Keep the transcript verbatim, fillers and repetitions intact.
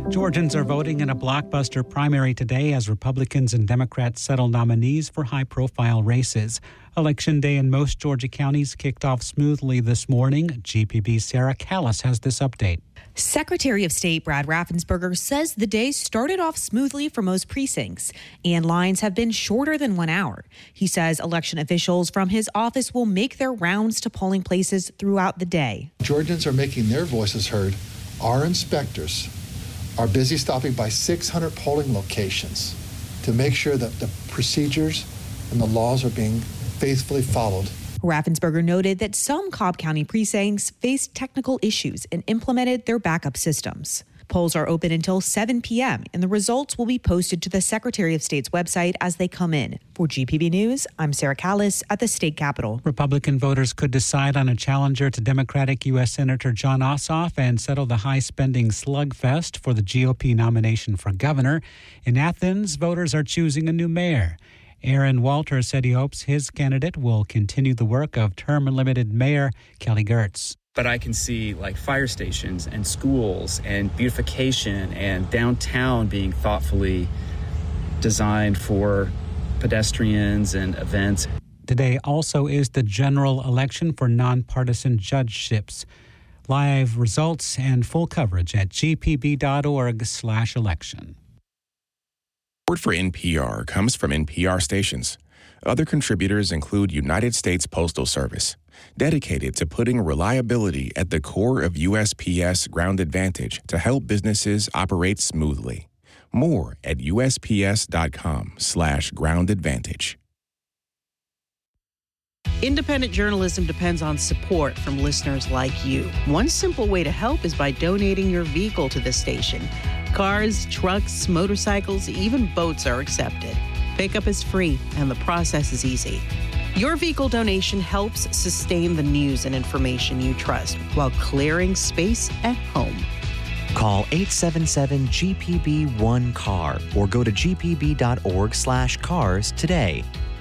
Georgians are voting in a blockbuster primary today as Republicans and Democrats settle nominees for high-profile races. Election day in most Georgia counties kicked off smoothly this morning. G P B's Sarah Callis has this update. Secretary of State Brad Raffensperger says the day started off smoothly for most precincts, and lines have been shorter than one hour. He says election officials from his office will make their rounds to polling places throughout the day. Georgians are making their voices heard. Our inspectors are busy stopping by six hundred polling locations to make sure that the procedures and the laws are being faithfully followed. Raffensperger noted that some Cobb County precincts faced technical issues and implemented their backup systems. Polls are open until seven p.m., and the results will be posted to the Secretary of State's website as they come in. For G P B News, I'm Sarah Callis at the state capitol. Republican voters could decide on a challenger to Democratic U S Senator Jon Ossoff and settle the high-spending slugfest for the G O P nomination for governor. In Athens, voters are choosing a new mayor. Aaron Walter said he hopes his candidate will continue the work of term-limited Mayor Kelly Girtz. But I can see like fire stations and schools and beautification and downtown being thoughtfully designed for pedestrians and events. Today also is the general election for nonpartisan judgeships. Live results and full coverage at g p b dot org slash election. Support for N P R comes from N P R stations. Other contributors include United States Postal Service, dedicated to putting reliability at the core of U S P S Ground Advantage to help businesses operate smoothly. More at U S P S dot com slash ground advantage. Independent journalism depends on support from listeners like you. One simple way to help is by donating your vehicle to the station. Cars, trucks, motorcycles, even boats are accepted. Pickup is free, and the process is easy. Your vehicle donation helps sustain the news and information you trust while clearing space at home. Call eight seven seven G P B one C A R or go to g p b dot org slash cars today.